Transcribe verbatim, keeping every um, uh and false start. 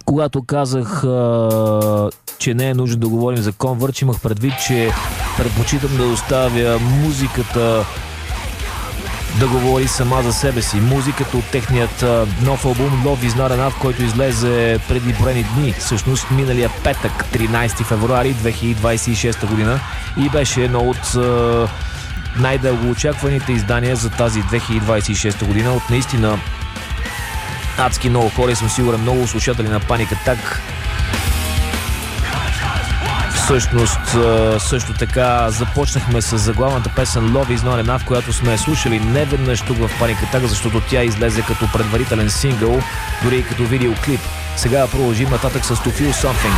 Когато казах, а, че не е нужно да говорим за Converge, имах предвид, че предпочитам да оставя музиката да говори сама за себе си. Музиката от техният а, нов албум Love is Not Enough, който излезе преди броени дни, всъщност миналия петък, тринайсети февруари две хиляди двайсет и шеста година, и беше едно от а, най-дълго очакваните издания за тази две хиляди двайсет и шеста година. От наистина адски много хора, съм сигурен много слушатели на Panic Attack. Всъщност също така започнахме с заглавната песен Love is Not Enough, която сме слушали неведнъж тук в Panic Attack, защото тя излезе като предварителен сингъл, дори и като видеоклип. Сега продължим нататък с To Feel Something.